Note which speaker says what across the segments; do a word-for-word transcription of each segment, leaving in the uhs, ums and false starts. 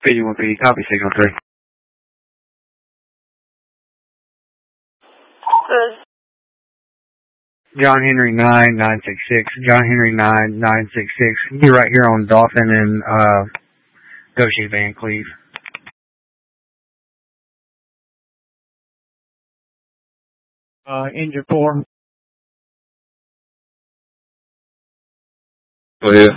Speaker 1: fifty-one P D, copy six oh three. John Henry nine nine six six. John Henry nine nine six six. Be right here on Dolphin and uh, Goshen Van Cleve.
Speaker 2: Uh, engine four.
Speaker 3: Go ahead.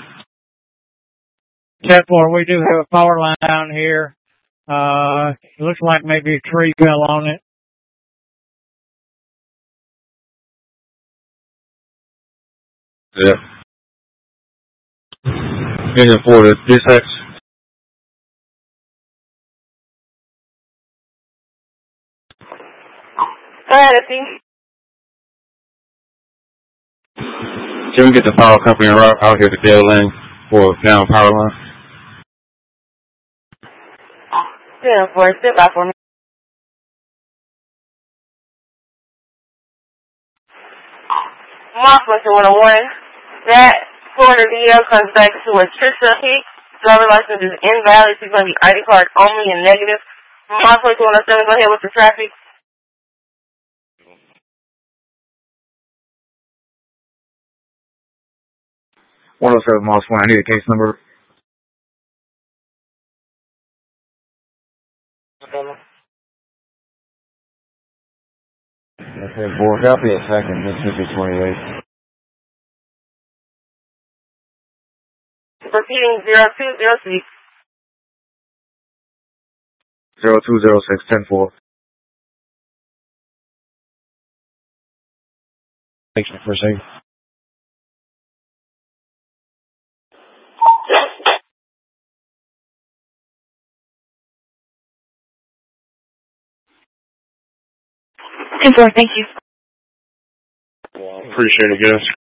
Speaker 2: Cat four, we do have a power line down here. Uh, it looks like maybe a tree fell on it.
Speaker 3: Yeah. Engine four, the dispatch.
Speaker 4: Go ahead, Effie.
Speaker 3: Can we get the power company out here to Dale Lane for a down power line?
Speaker 4: Yeah, for sit by for me. Mark one oh one. That Florida V L comes back to a Trisha Hicks. Driver license is invalid. She's going to be I D card only and negative. Mark one oh seven, go ahead with the traffic.
Speaker 1: one oh seven miles one. I need a case number.
Speaker 5: Okay, board. Copy a second. Mississippi twenty-eight.
Speaker 4: Repeating zero two zero six.
Speaker 1: zero two zero six ten four.
Speaker 5: Thanks for a second.
Speaker 4: ten four, thank you.
Speaker 3: Appreciate it, guys.